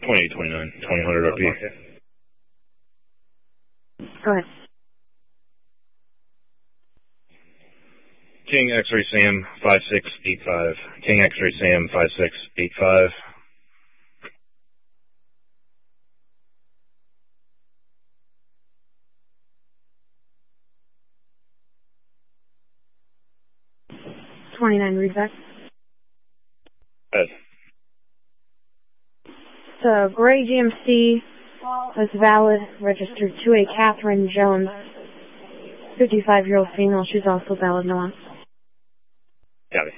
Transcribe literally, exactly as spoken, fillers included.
twenty-eight twenty-nine, twenty hundred R P. Go ahead. King X-Ray Sam five six eight five. King X-Ray Sam five six eight five. twenty-nine, read back. Ed. So, gray G M C is valid, registered to a Catherine Jones, fifty-five-year-old female. She's also valid, no one. Got it.